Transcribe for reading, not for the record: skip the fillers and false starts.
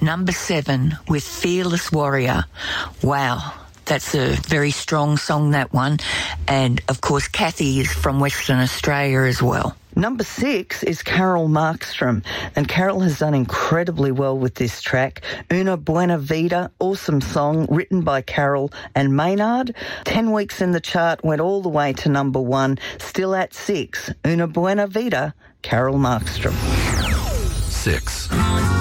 Number 7 with Fearless Warrior. Wow. That's a very strong song, that one. And, of course, Kathy is from Western Australia as well. Number 6 is Carol Markstrom, and Carol has done incredibly well with this track. Una Buena Vida, awesome song, written by Carol and Maynard. 10 weeks in the chart, went all the way to number 1, still at 6. Una Buena Vida, Carol Markstrom. 6.